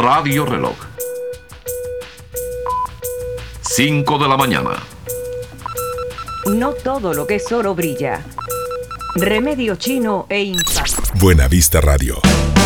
Radio Reloj. 5 de la mañana. No todo lo que es oro brilla. Remedio chino e impacto. Buena Vista Radio.